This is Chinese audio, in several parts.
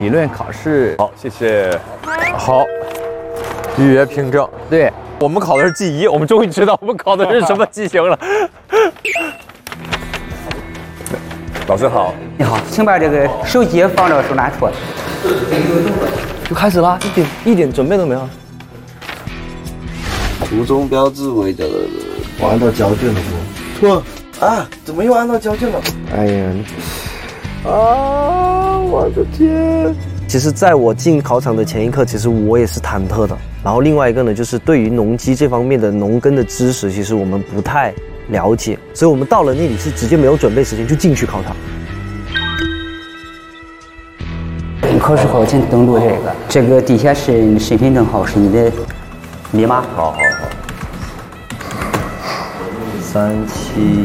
理论考试。 好，谢谢。 好，语言凭证。 对， 我们考的是记忆，我们终于知道我们考的是什么机型了。 老师好。 你好，请把这个手机放到手拿处。 就开始了，一点准备都没有。 图中标志为的，我按到交卷了不？错啊，怎么又按到交卷了？ 哎呀，我的天！其实，在我进考场的前一刻，其实我也是忐忑的。然后另外一个呢，就是对于农机这方面的农耕的知识，其实我们不太了解，所以我们到了那里是直接没有准备时间就进去考场。 考试后请登录这个底下是你身份证号，是你的密码。 好。 371。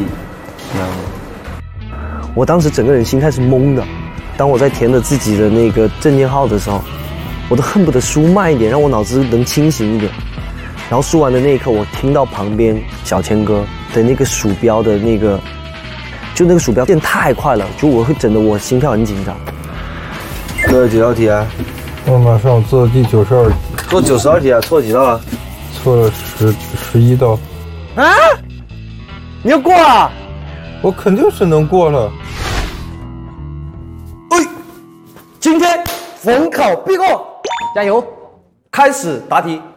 我当时整个人心态是懵的。当我在填了自己的那个证件号的时候，我都恨不得输慢一点，让我脑子能清醒一点。然后输完的那一刻，我听到旁边小千哥的那个鼠标的那个，就那个鼠标变太快了，就我会整得我心跳很紧张。 做了几道题啊？ 我马上做第92题， 做92题啊？错几道了？ 错了11道。 啊！你要过了？ 我肯定是能过了。 今天逢考必过，加油！开始答题。